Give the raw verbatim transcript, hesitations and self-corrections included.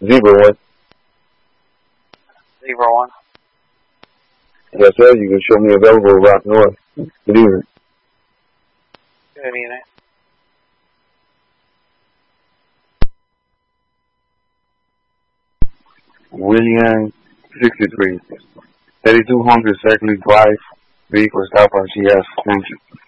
Zebra one. Zebra one. Yes, sir. You can show me available Rock North. Good evening. Good evening. William sixty-three. thirty-two hundred Circle Drive. Vehicle stop on C S. Thank you.